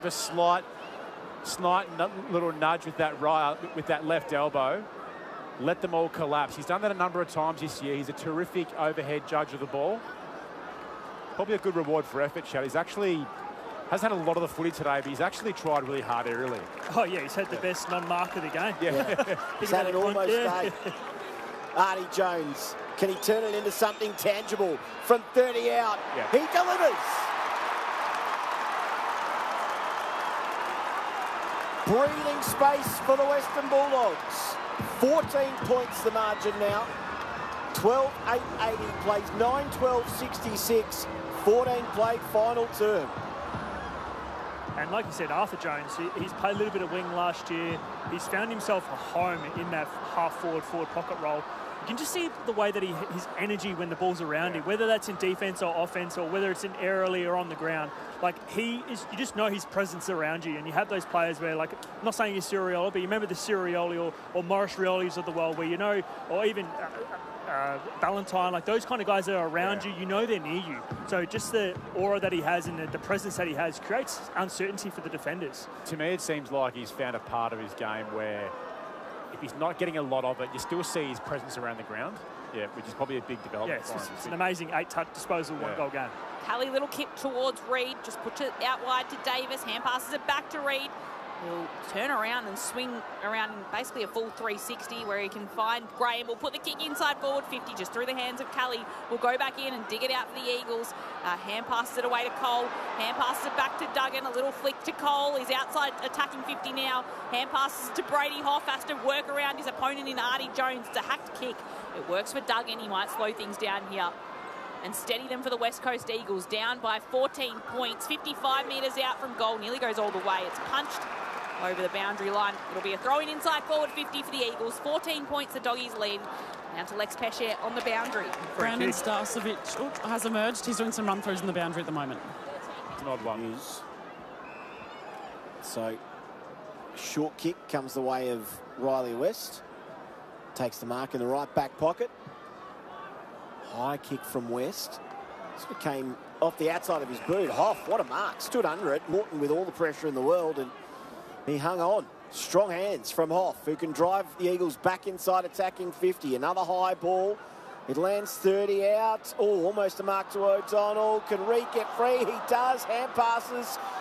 A slight little nudge with that left elbow. Let them all collapse. He's done that a number of times this year. He's a terrific overhead judge of the ball. Probably a good reward for effort, Chad. He's actually hasn't had a lot of the footy today, but he's actually tried really hard early. Oh, yeah, he's had the best non-mark of the game. Yeah. He's had an almost day. Artie Jones, can he turn it into something tangible from 30 out? Yeah. He delivers. Breathing space for the Western Bulldogs. 14 points the margin now. 12-8-80 plays 9-12-66. 14 played final term. And like you said, Arthur Jones, he's played a little bit of wing last year. He's found himself a home in that forward pocket role. You can just see the way that his energy when the ball's around him, whether that's in defence or offence or whether it's in aerially or on the ground. Like, you just know his presence around you. And you have those players where, like, I'm not saying you're Sirioli, but you remember the Sirioli or Maurice Riolis of the world where you know, or even Valentine, like those kind of guys that are around you, you know they're near you. So just the aura that he has and the presence that he has creates uncertainty for the defenders. To me, it seems like he's found a part of his game where if he's not getting a lot of it, you still see his presence around the ground. Yeah, which is probably a big development for him. It's an amazing 8-touch disposal, 1-goal game. Kelly, little kick towards Reid, just puts it out wide to Davis, hand passes it back to Reid. He'll turn around and swing around in basically a full 360 where he can find Graham. Will put the kick inside forward 50 just through the hands of Kelly. Will go back in and dig it out for the Eagles. Hand passes it away to Cole. Hand passes it back to Duggan. A little flick to Cole. He's outside attacking 50 now. Hand passes to Brady Hoff. Has to work around his opponent in Artie Jones. It's a hacked kick. It works for Duggan. He might slow things down here and steady them for the West Coast Eagles. Down by 14 points. 55 metres out from goal. Nearly goes all the way. It's punched over the boundary line. It'll be a throw-in inside forward 50 for the Eagles. 14 points the Doggies lead. Now to Lex Pesce on the boundary. Brandon Starcevic has emerged. He's doing some run-throughs in the boundary at the moment. It's an odd one. So, short kick comes the way of Riley West. Takes the mark in the right back pocket. High kick from West. This came off the outside of his boot. Hoff, what a mark. Stood under it. Morton with all the pressure in the world, and he hung on. Strong hands from Hoff, who can drive the Eagles back inside attacking 50. Another high ball. It lands 30 out. Oh, almost a mark to O'Donnell. Can Reid get free? He does. Hand passes